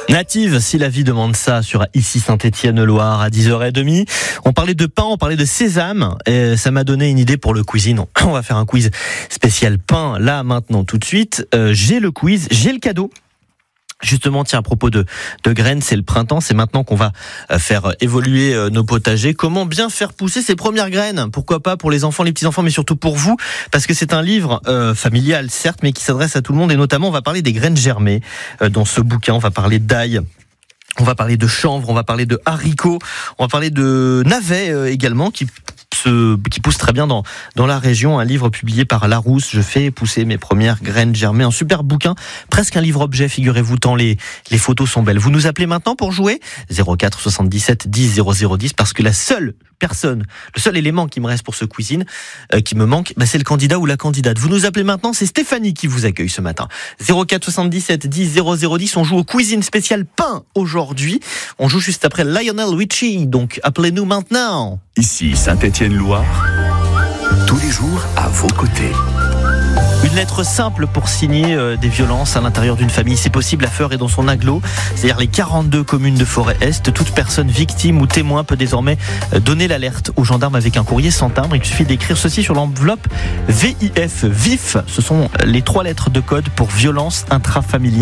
Native, si la vie demande ça, sur ici Saint-Étienne-Loire à 10h30. On parlait de pain, on parlait de sésame, et ça m'a donné une idée pour le cuisine. On va faire un quiz spécial pain, là, maintenant, tout de suite. J'ai le quiz, j'ai le cadeau. Justement, tiens, à propos de graines, c'est le printemps, c'est maintenant qu'on va faire évoluer nos potagers. Comment bien faire pousser ces premières graines? Pourquoi pas pour les enfants, les petits-enfants, mais surtout pour vous, parce que c'est un livre familial, certes, mais qui s'adresse à tout le monde, et notamment, on va parler des graines germées. Dans ce bouquin, on va parler d'ail. On va parler de chanvre, on va parler de haricots, on va parler de navets également, qui pousse très bien dans la région. Un livre publié par Larousse, je fais pousser mes premières graines germées. Un super bouquin, presque un livre-objet, figurez-vous, tant les photos sont belles. Vous nous appelez maintenant pour jouer 04 77 10 00 10, parce que la seule personne, le seul élément qui me reste pour ce cuisine, qui me manque, c'est le candidat ou la candidate. Vous nous appelez maintenant, c'est Stéphanie qui vous accueille ce matin. 04 77 10 00 10, on joue au cuisine spécial pain aujourd'hui. On joue juste après Lionel Richie, donc appelez-nous maintenant. Ici Saint-Étienne-Loire, tous les jours à vos côtés. Une lettre simple pour signer des violences à l'intérieur d'une famille. C'est possible à Feur et dans son agglo, c'est-à-dire les 42 communes de Forêt-Est. Toute personne victime ou témoin peut désormais donner l'alerte aux gendarmes avec un courrier sans timbre. Il suffit d'écrire ceci sur l'enveloppe VIF. VIF, ce sont les 3 lettres de code pour violence intrafamiliale.